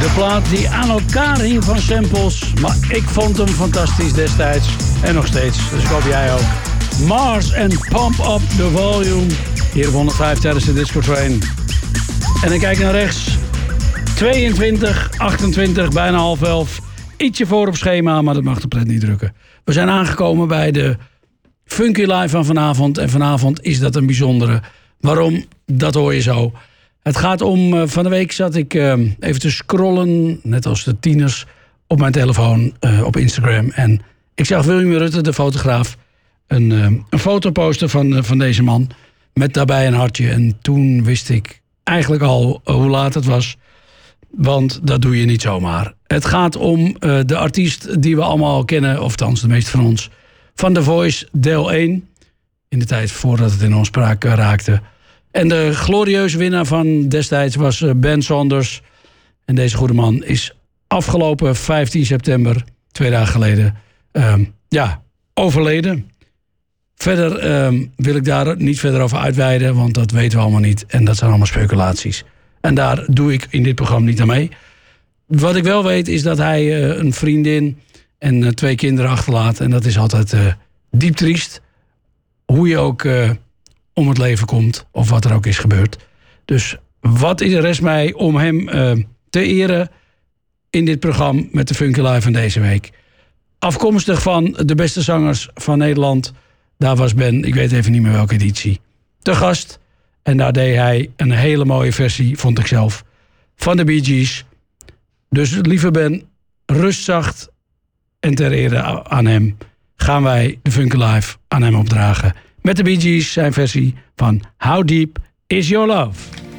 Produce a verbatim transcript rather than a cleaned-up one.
De plaat die aan elkaar hing van samples. Maar ik vond hem fantastisch destijds. En nog steeds. Dus ik hoop jij ook. Mars en Pump Up The Volume. Hier op honderdvijf tijdens de Disco Train. En dan kijk ik naar rechts. tweeëntwintig, achtentwintig, bijna half elf. Ietsje voor op schema, maar dat mag de pret niet drukken. We zijn aangekomen bij de Funky Live van vanavond. En vanavond is dat een bijzondere. Waarom? Dat hoor je zo. Het gaat om, uh, van de week zat ik uh, even te scrollen, net als de tieners, op mijn telefoon uh, op Instagram. En ik zag William Rutte, de fotograaf, een, uh, een foto posten van, uh, van deze man. Met daarbij een hartje. En toen wist ik eigenlijk al uh, hoe laat het was. Want dat doe je niet zomaar. Het gaat om uh, de artiest die we allemaal kennen, of althans de meeste van ons, van The Voice deel één. In de tijd voordat het in ons spraak uh, raakte. En de glorieuze winnaar van destijds was uh, Ben Saunders. En deze goede man is afgelopen vijftien september, twee dagen geleden, uh, ja, overleden. Verder uh, wil ik daar niet verder over uitweiden, want dat weten we allemaal niet. En dat zijn allemaal speculaties. En daar doe ik in dit programma niet aan mee. Wat ik wel weet is dat hij uh, een vriendin en uh, twee kinderen achterlaat. En dat is altijd uh, diep triest. Hoe je ook uh, om het leven komt of wat er ook is gebeurd. Dus wat is er rest mij om hem uh, te eren in dit programma met de Funky Live van deze week. Afkomstig van de beste zangers van Nederland. Daar was Ben, ik weet even niet meer welke editie, te gast. En daar deed hij een hele mooie versie, vond ik zelf, van de Bee Gees. Dus lieve Ben, rust zacht en ter ere aan hem gaan wij de Funky Live aan hem opdragen. Met de Bee Gees, zijn versie van How Deep Is Your Love?